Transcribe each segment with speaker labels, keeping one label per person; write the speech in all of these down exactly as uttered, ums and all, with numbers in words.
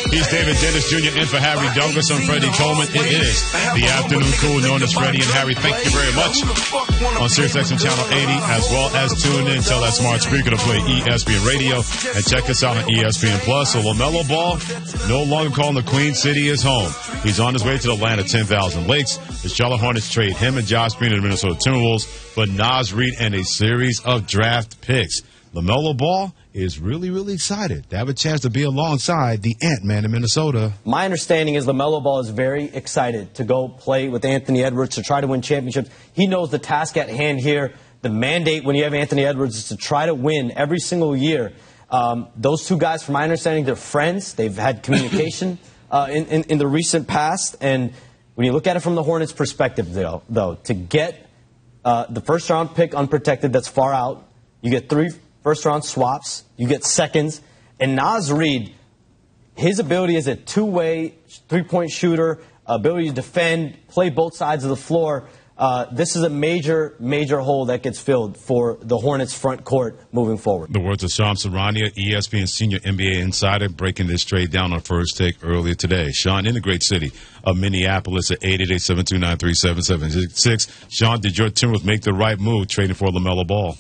Speaker 1: He's David Dennis Junior in for Harry Douglas. I'm Freddie Coleman. It is the afternoon cool known as Freddie and Harry. Thank you very much on SiriusXM Channel eighty, as well as tune in. Tell that smart speaker to play E S P N Radio and check us out on E S P N Plus. So LaMelo Ball no longer calling the Queen City his home. He's on his way to the land of ten thousand lakes. The Charlotte Hornets trade him and Josh Green to the Minnesota Timberwolves for Naz Reid and a series of draft picks. LaMelo Ball is really, really excited to have a chance to be alongside the Ant-Man in Minnesota.
Speaker 2: My understanding is LaMelo Ball is very excited to go play with Anthony Edwards to try to win championships. He knows the task at hand here. The mandate when you have Anthony Edwards is to try to win every single year. Um, those two guys, from my understanding, they're friends. They've had communication uh, in, in, in the recent past. And when you look at it from the Hornets' perspective, though, though to get uh, the first-round pick unprotected that's far out, you get three first-round swaps, you get seconds, and Naz Reid, his ability as a two-way three-point shooter, ability to defend, play both sides of the floor, uh, this is a major, major hole that gets filled for the Hornets' front court moving forward.
Speaker 1: The words of Sean Sarania, E S P N senior N B A insider, breaking this trade down on First Take earlier today. Sean, in the great city of Minneapolis at eight eight eight, seven two nine, three seven seven six. Sean, did your Timberwolves make the right move trading for LaMelo Ball?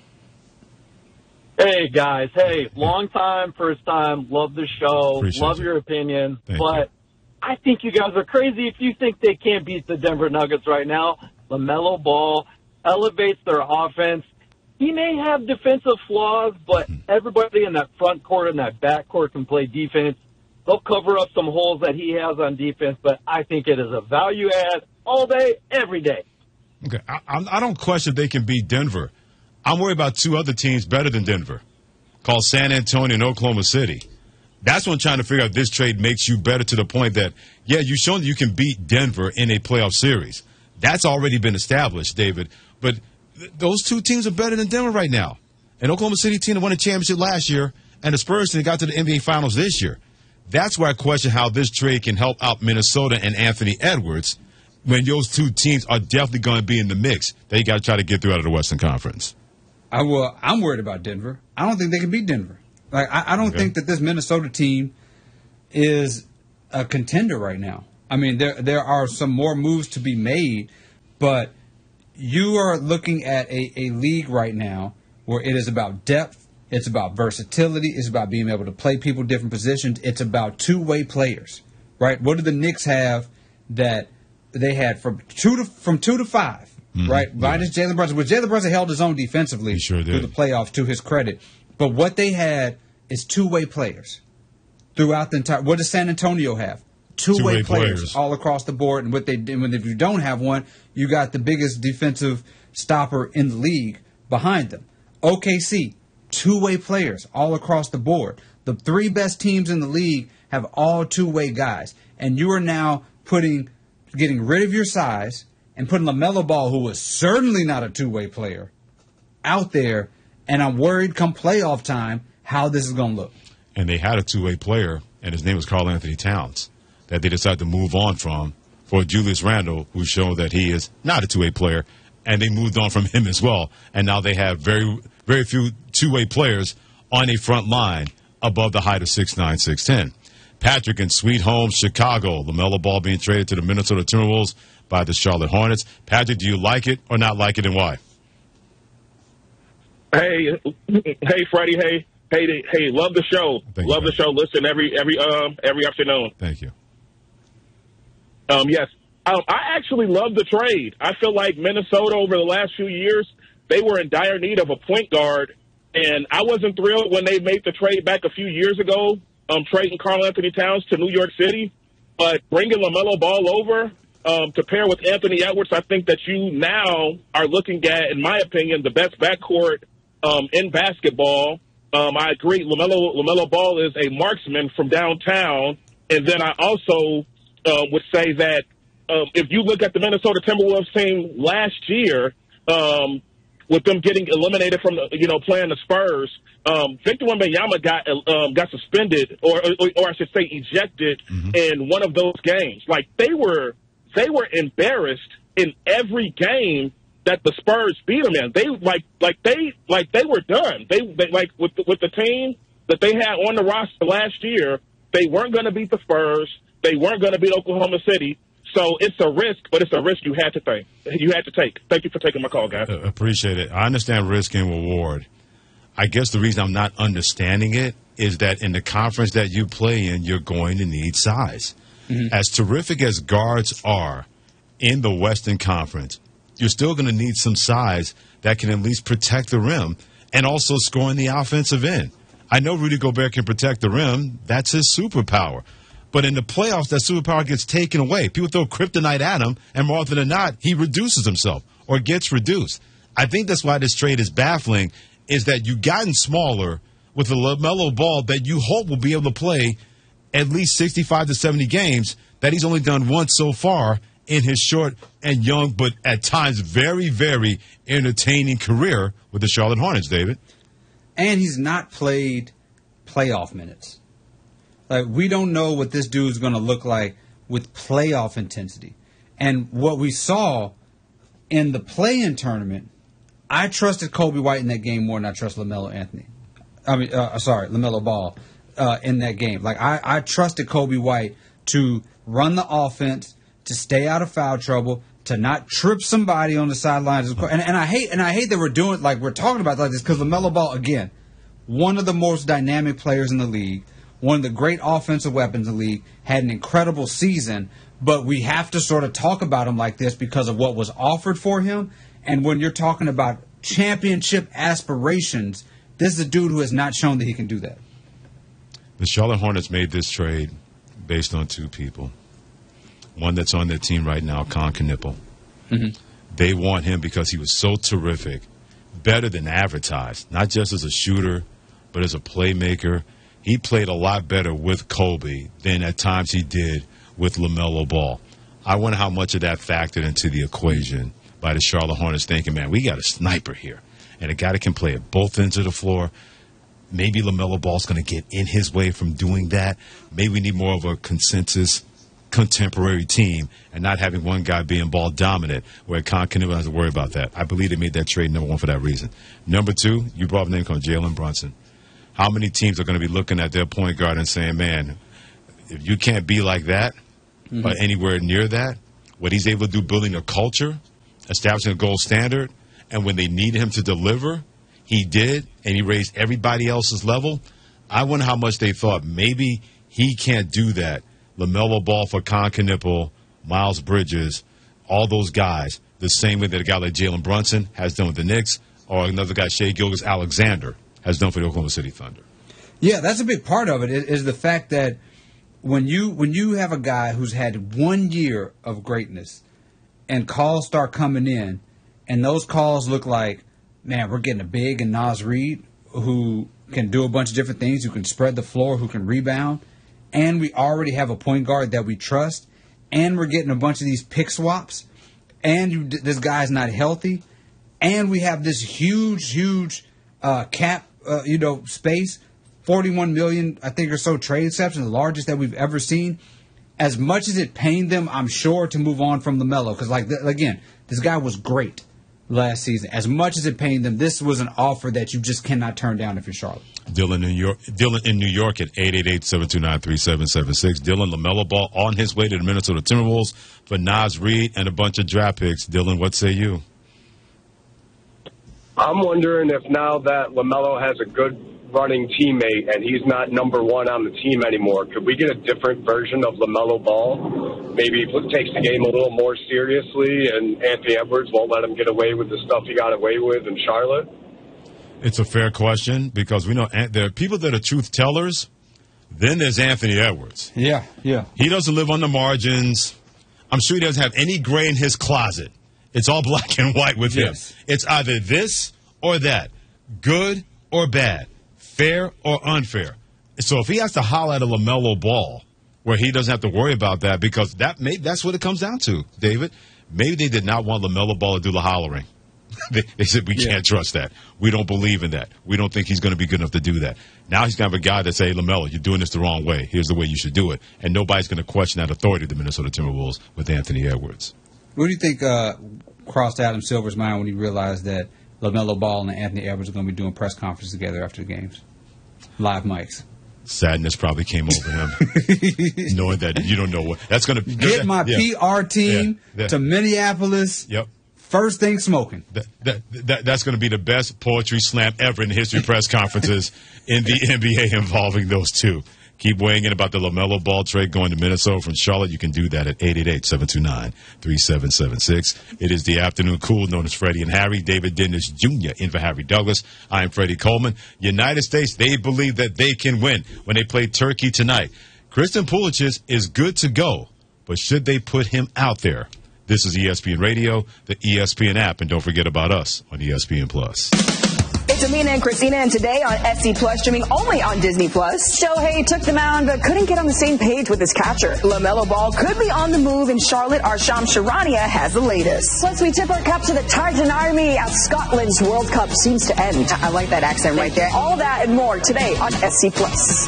Speaker 3: Hey, guys. Hey, long time, first time. Love the show.
Speaker 1: Appreciate
Speaker 3: Love
Speaker 1: you.
Speaker 3: your opinion.
Speaker 1: Thank
Speaker 3: but
Speaker 1: you.
Speaker 3: I think you guys are crazy if you think they can't beat the Denver Nuggets right now. LaMelo Ball elevates their offense. He may have defensive flaws, but everybody in that front court and that back court can play defense. They'll cover up some holes that he has on defense, but I think it is a value add all day, every day.
Speaker 1: Okay, I, I don't question they can beat Denver. I'm worried about two other teams better than Denver, called San Antonio and Oklahoma City. That's what I'm trying to figure out. This trade makes you better to the point that, yeah, you've shown that you can beat Denver in a playoff series. That's already been established, David. But th- those two teams are better than Denver right now. An Oklahoma City team that won a championship last year, and the Spurs team that got to the N B A Finals this year. That's where I question how this trade can help out Minnesota and Anthony Edwards when those two teams are definitely going to be in the mix that you got to try to get through out of the Western Conference.
Speaker 4: I will, I'm worried about Denver. I don't think they can beat Denver. Like I, I don't
Speaker 1: Okay.
Speaker 4: think that this Minnesota team is a contender right now. I mean, there there are some more moves to be made, but you are looking at a, a league right now where it is about depth, it's about versatility, it's about being able to play people different positions, it's about two-way players, right? What do the Knicks have that they had from two to from two to five? Mm-hmm. Right, minus yeah. Jalen Brunson. Well, Jalen Brunson held his own defensively
Speaker 1: he sure did.
Speaker 4: through the playoffs, to his credit. But what they had is two-way players throughout the entire. What does San Antonio have? Two-way,
Speaker 1: Two-way
Speaker 4: players,
Speaker 1: players
Speaker 4: all across the board. And what they and if you don't have one, you got the biggest defensive stopper in the league behind them. O K C, two-way players all across the board. The three best teams in the league have all two-way guys, and you are now putting, getting rid of your size. And putting LaMelo Ball, who was certainly not a two-way player, out there, and I'm worried come playoff time how this is going to look.
Speaker 1: And they had a two-way player, and his name was Karl Anthony Towns, that they decided to move on from for Julius Randle, who showed that he is not a two-way player, and they moved on from him as well. And now they have very, very few two-way players on a front line above the height of six nine, six ten. Patrick in Sweet Home, Chicago. LaMelo Ball being traded to the Minnesota Timberwolves by the Charlotte Hornets. Patrick, do you like it or not like it, and why?
Speaker 5: Hey, hey, Freddie. Hey, hey, hey. Love the show.
Speaker 1: Thank
Speaker 5: love
Speaker 1: you,
Speaker 5: the show. Listen every every um every afternoon.
Speaker 1: Thank you.
Speaker 5: Um, yes, um, I actually love the trade. I feel like Minnesota over the last few years they were in dire need of a point guard, and I wasn't thrilled when they made the trade back a few years ago, um, trading Karl Anthony Towns to New York City. But bringing LaMelo Ball over um, to pair with Anthony Edwards, I think that you now are looking at, in my opinion, the best backcourt um, in basketball. Um, I agree. LaMelo, LaMelo Ball is a marksman from downtown. And then I also uh, would say that um, if you look at the Minnesota Timberwolves team last year, um, with them getting eliminated from the, you know, playing the Spurs, um, Victor Wembanyama got um, got suspended, or, or or I should say ejected mm-hmm. in one of those games. Like they were they were embarrassed in every game that the Spurs beat them in. They like like they like they were done. They, they like with the, with the team that they had on the roster last year. They weren't going to beat the Spurs. They weren't going to beat Oklahoma City. So it's a risk, but it's a risk you had to take. You had to take. Thank you for taking my call, guys.
Speaker 1: Uh, appreciate it. I understand risk and reward. I guess the reason I'm not understanding it is that in the conference that you play in, you're going to need size. Mm-hmm. As terrific as guards are in the Western Conference, you're still going to need some size that can at least protect the rim and also score in the offensive end. I know Rudy Gobert can protect the rim. That's his superpower. But in the playoffs, that superpower gets taken away. People throw kryptonite at him, and more often than not, he reduces himself or gets reduced. I think that's why this trade is baffling, is that you've gotten smaller with a LaMelo Ball that you hope will be able to play at least sixty-five to seventy games that he's only done once so far in his short and young, but at times very, very entertaining career with the Charlotte Hornets, David.
Speaker 4: And he's not played playoff minutes. Like, we don't know what this dude's going to look like with playoff intensity. And what we saw in the play-in tournament, I trusted Kobe White in that game more than I trust LaMelo Anthony. I mean, uh, sorry, LaMelo Ball uh, in that game. Like, I, I trusted Kobe White to run the offense, to stay out of foul trouble, to not trip somebody on the sidelines. And, and I hate and I hate that we're doing, like, we're talking about like this because LaMelo Ball, again, one of the most dynamic players in the league, one of the great offensive weapons in the league, had an incredible season, but we have to sort of talk about him like this because of what was offered for him. And when you're talking about championship aspirations, this is a dude who has not shown that he can do that.
Speaker 1: The Charlotte Hornets made this trade based on two people. One that's on their team right now, Con Knipple. Mm-hmm. They want him because he was so terrific, better than advertised, not just as a shooter, but as a playmaker. He played a lot better with Kobe than at times he did with LaMelo Ball. I wonder how much of that factored into the equation by the Charlotte Hornets thinking, man, we got a sniper here and a guy that can play at both ends of the floor. Maybe LaMelo Ball's going to get in his way from doing that. Maybe we need more of a consensus contemporary team and not having one guy being ball dominant where Con Knipple doesn't have to worry about that. I believe they made that trade, number one, for that reason. Number two, you brought up a name called Jalen Brunson. How many teams are going to be looking at their point guard and saying, man, if you can't be like that mm-hmm. or anywhere near that, what he's able to do building a culture, establishing a gold standard, and when they needed him to deliver, he did, and he raised everybody else's level. I wonder how much they thought maybe he can't do that. LaMelo Ball for Con Knipple, Miles Bridges, all those guys, the same way that a guy like Jalen Brunson has done with the Knicks, or another guy, Shai Gilgeous-Alexander, has done for the Oklahoma City Thunder.
Speaker 4: Yeah, that's a big part of it, is the fact that when you when you have a guy who's had one year of greatness and calls start coming in, and those calls look like, man, we're getting a big and Naz Reid who can do a bunch of different things, who can spread the floor, who can rebound, and we already have a point guard that we trust, and we're getting a bunch of these pick swaps, and you, this guy's not healthy, and we have this huge, huge uh, cap, uh, you know, space, forty-one million, I think, or so trade exceptions, the largest that we've ever seen. As much as it pained them, I'm sure, to move on from LaMelo, because, like, th- again, this guy was great last season. As much as it pained them, this was an offer that you just cannot turn down if you're Charlotte.
Speaker 1: Dylan in New York, Dylan in New York at eight eight eight, seven two nine, three seven seven six. Dylan, LaMelo Ball on his way to the Minnesota Timberwolves for Naz Reid and a bunch of draft picks. Dylan, what say you?
Speaker 6: I'm wondering if now that LaMelo has a good running teammate and he's not number one on the team anymore, could we get a different version of LaMelo Ball? Maybe he takes the game a little more seriously and Anthony Edwards won't let him get away with the stuff he got away with in Charlotte?
Speaker 1: It's a fair question because we know there are people that are truth tellers. Then there's Anthony Edwards.
Speaker 4: Yeah, yeah.
Speaker 1: He doesn't live on the margins. I'm sure he doesn't have any gray in his closet. It's all black and white with
Speaker 4: yes.
Speaker 1: him. It's either this or that, good or bad, fair or unfair. So if he has to holler at a LaMelo Ball where he doesn't have to worry about that, because that may, that's what it comes down to, David. Maybe they did not want LaMelo Ball to do the hollering. they, they said, we yeah. can't trust that. We don't believe in that. We don't think he's going to be good enough to do that. Now he's going to have a guy that say, hey, LaMelo, you're doing this the wrong way. Here's the way you should do it. And nobody's going to question that authority of the Minnesota Timberwolves with Anthony Edwards.
Speaker 4: What do you think uh, crossed Adam Silver's mind when he realized that LaMelo Ball and Anthony Edwards are going to be doing press conferences together after the games? Live mics.
Speaker 1: Sadness probably came over him, knowing that you don't know what that's going to
Speaker 4: get
Speaker 1: that,
Speaker 4: my
Speaker 1: yeah.
Speaker 4: P R team
Speaker 1: Yeah, yeah.
Speaker 4: to Minneapolis.
Speaker 1: Yep.
Speaker 4: First thing smoking.
Speaker 1: That, that, that, that's going to be the best poetry slam ever in the history of press conferences in the N B A involving those two. Keep weighing in about the LaMelo Ball trade going to Minnesota from Charlotte. You can do that at eight eight eight, seven two nine, three seven seven six. It is the afternoon cool known as Freddie and Harry. David Dennis Junior in for Harry Douglas. I am Freddie Coleman. United States, they believe that they can win when they play Turkey tonight. Christian Pulisic is good to go, but should they put him out there? This is E S P N Radio, the E S P N app, and don't forget about us on E S P N Plus.
Speaker 7: It's Amina and Christina, and today on S C Plus, streaming only on Disney Plus. Shohei took the mound, but couldn't get on the same page with his catcher. LaMelo Ball could be on the move in Charlotte. Our Shams Charania has the latest. Plus, we tip our cap to the Titan Army as Scotland's World Cup seems to end. I like that accent right there. All that and more today on S C Plus.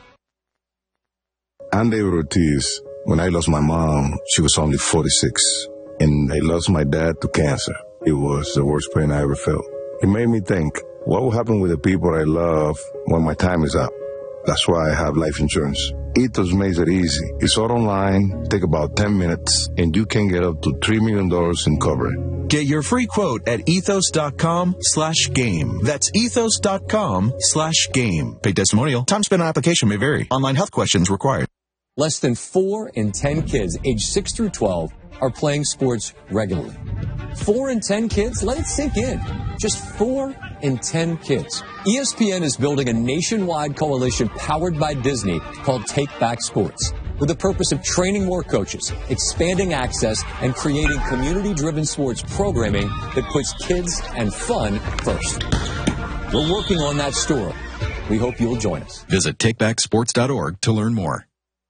Speaker 8: I'm David Ortiz. When I lost my mom, she was only forty-six, and I lost my dad to cancer. It was the worst pain I ever felt. It made me think, what will happen with the people I love when my time is up? That's why I have life insurance. Ethos makes it easy. It's all online, take about ten minutes, and you can get up to three million dollars in coverage.
Speaker 9: Get your free quote at ethos.com slash game. That's ethos.com slash game. Paid testimonial. Time spent on application may vary. Online health questions required.
Speaker 10: Less than four in ten kids aged six through twelve are playing sports regularly. Four in ten kids? Let it sink in. Just four in ten kids. E S P N is building a nationwide coalition powered by Disney called Take Back Sports, with the purpose of training more coaches, expanding access, and creating community-driven sports programming that puts kids and fun first. We're working on that story. We hope you'll join us.
Speaker 9: Visit take back sports dot org to learn more.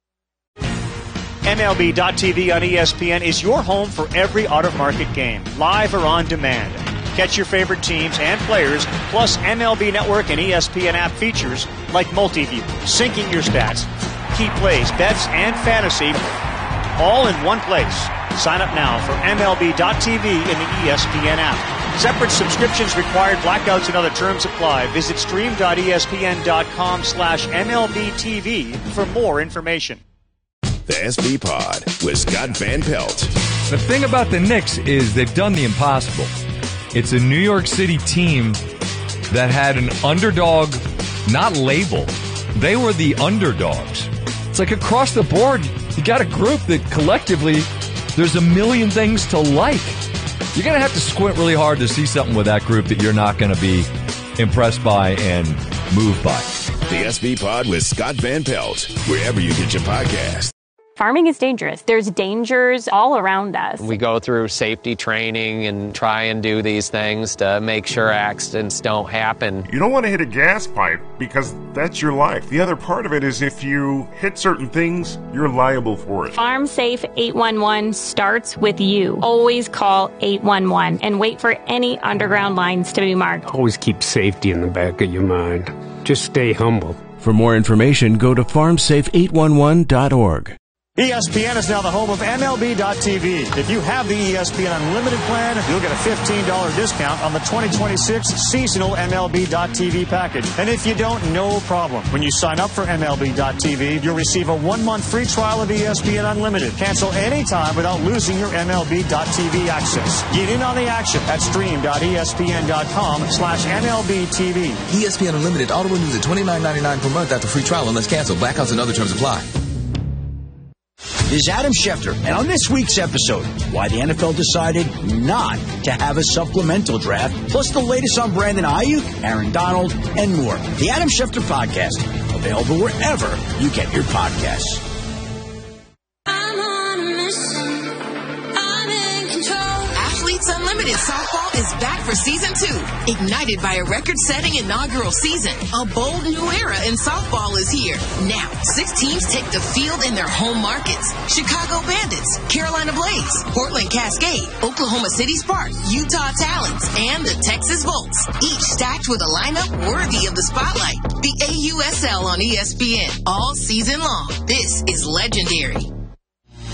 Speaker 11: M L B dot T V on E S P N is your home for every out-of-market game, live or on demand. Catch your favorite teams and players, plus M L B Network and E S P N app features like Multiview, syncing your stats, key plays, bets, and fantasy, all in one place. Sign up now for M L B dot T V in the E S P N app. Separate subscriptions required, blackouts and other terms apply. Visit stream dot E S P N dot com slash M L B T V for more information.
Speaker 12: The S B Pod with Scott Van Pelt.
Speaker 13: The thing about the Knicks is they've done the impossible. It's a New York City team that had an underdog, not label. They were the underdogs. It's like across the board, you got a group that collectively, there's a million things to like. You're going to have to squint really hard to see something with that group that you're not going to be impressed by and moved by.
Speaker 12: The S B Pod with Scott Van Pelt, wherever you get your podcast.
Speaker 14: Farming is dangerous. There's dangers all around us.
Speaker 15: We go through safety training and try and do these things to make sure accidents don't happen.
Speaker 16: You don't want to hit a gas pipe because that's your life. The other part of it is if you hit certain things, you're liable for it.
Speaker 14: Farm Safe eight one one starts with you. Always call eight one one and wait for any underground lines to be marked.
Speaker 17: Always keep safety in the back of your mind. Just stay humble.
Speaker 18: For more information, go to farm safe eight one one dot org.
Speaker 11: E S P N is now the home of M L B dot T V. If you have the E S P N Unlimited plan, you'll get a fifteen dollars discount on the twenty twenty-six seasonal M L B dot T V package. And if you don't, no problem. When you sign up for M L B dot T V, you'll receive a one-month free trial of E S P N Unlimited. Cancel anytime without losing your M L B dot T V access. Get in on the action at stream dot E S P N dot com slash M L B T V.
Speaker 19: E S P N Unlimited auto renews at twenty-nine ninety-nine per month after free trial unless canceled. Blackouts and other terms apply.
Speaker 20: This is Adam Schefter, and on this week's episode, why the N F L decided not to have a supplemental draft, plus the latest on Brandon Ayuk, Aaron Donald, and more. The Adam Schefter Podcast, available wherever you get your podcasts.
Speaker 21: Unlimited Softball is back for season two, ignited by a record-setting inaugural season. A bold new era in softball is here. Now, six teams take the field in their home markets. Chicago Bandits, Carolina Blaze, Portland Cascade, Oklahoma City Sparks, Utah Talons, and the Texas Volts, each stacked with a lineup worthy of the spotlight. The A U S L on E S P N, all season long. This is legendary.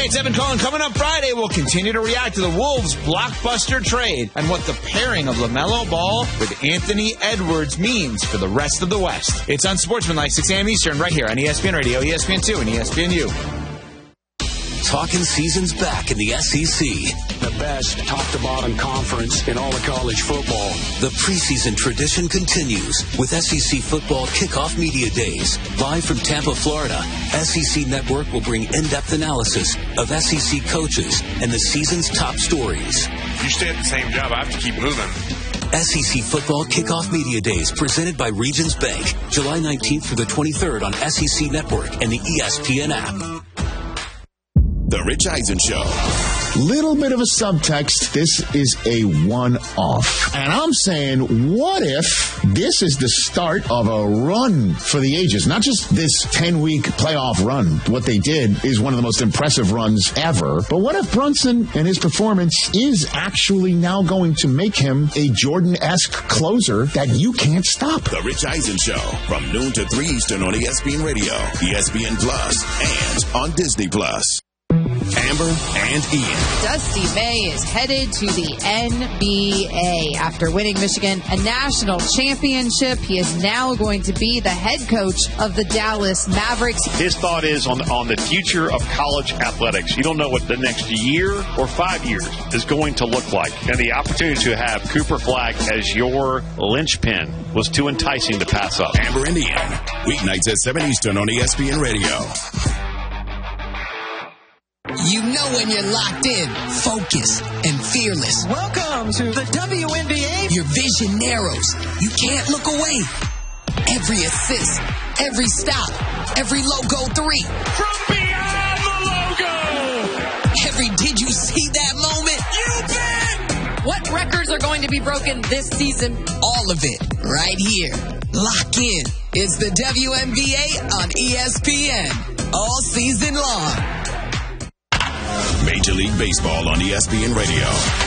Speaker 2: Hey, it's Evan Cohen. Coming up Friday, we'll continue to react to the Wolves' blockbuster trade and what the pairing of LaMelo Ball with Anthony Edwards means for the rest of the West. It's Unsportsmanlike, six a.m. Eastern, right here on E S P N Radio, E S P N two, and E S P N U.
Speaker 22: Talking seasons back in the S E C.
Speaker 23: The best top-to-bottom conference in all of college football.
Speaker 22: The preseason tradition continues with S E C Football Kickoff Media Days. Live from Tampa, Florida, S E C Network will bring in-depth analysis of S E C coaches and the season's top stories.
Speaker 24: If you stay at the same job, I have to keep moving.
Speaker 22: S E C Football Kickoff Media Days presented by Regions Bank. July nineteenth through the twenty-third on S E C Network and the E S P N app.
Speaker 12: The Rich Eisen Show.
Speaker 25: Little bit of a subtext. This is a one-off. And I'm saying, what if this is the start of a run for the ages? Not just this ten-week playoff run. What they did is one of the most impressive runs ever. But what if Brunson and his performance is actually now going to make him a Jordan-esque closer that you can't stop?
Speaker 12: The Rich Eisen Show. From noon to three Eastern on E S P N Radio, E S P N Plus, and on Disney Plus. Amber and Ian.
Speaker 26: Dusty May is headed to the N B A. After winning Michigan a national championship, he is now going to be the head coach of the Dallas Mavericks.
Speaker 27: His thought is on, on the future of college athletics. You don't know what the next year or five years is going to look like. And the opportunity to have Cooper Flag as your linchpin was too enticing to pass up.
Speaker 12: Amber and Ian. Weeknights at seven Eastern on E S P N Radio.
Speaker 21: You know when you're locked in, focused, and fearless.
Speaker 28: Welcome to the W N B A.
Speaker 21: Your vision narrows. You can't look away. Every assist, every stop, every logo three.
Speaker 28: From beyond the logo.
Speaker 21: Every did you see that moment?
Speaker 28: You bet.
Speaker 26: What records are going to be broken this season?
Speaker 21: All of it, right here. Lock in. It's the W N B A on E S P N. All season long.
Speaker 12: Major League Baseball on E S P N Radio.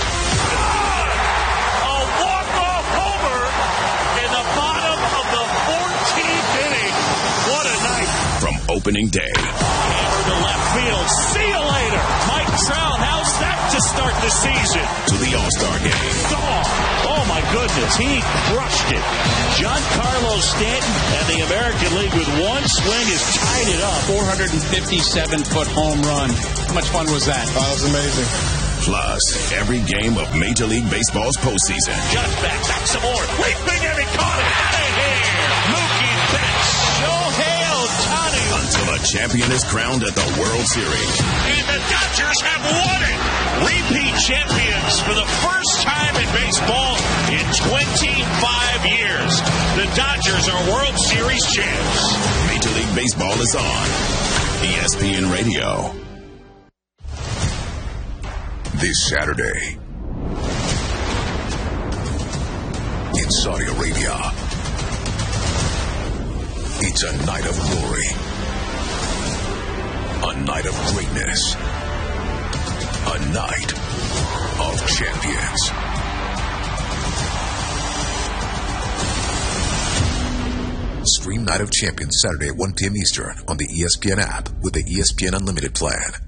Speaker 28: A walk-off homer in the bottom of the fourteenth inning. What a night.
Speaker 12: From opening day.
Speaker 28: Hammer to left field. See you later. Mike Trout, how's that to start the season?
Speaker 12: To the All-Star game.
Speaker 28: Gone. Oh, my goodness. He crushed it. Giancarlo Stanton and the American League with one swing has tied it up.
Speaker 29: four hundred fifty-seven foot home run. How much fun was that?
Speaker 8: Oh, that was amazing.
Speaker 12: Plus, every game of Major League Baseball's postseason.
Speaker 28: Just back, back some more. Leaping and he caught it. Out of here. Mookie Betts. Shohei Ohtani.
Speaker 12: Until a champion is crowned at the World Series.
Speaker 28: And the Dodgers have won it. Repeat champions for the first time in baseball in twenty-five years. The Dodgers are World Series champs.
Speaker 12: Major League Baseball is on E S P N Radio.
Speaker 30: This Saturday in Saudi Arabia, it's a night of glory, a night of greatness, a night of champions. Stream Night of Champions Saturday at one p.m. Eastern on the E S P N app with the E S P N Unlimited plan.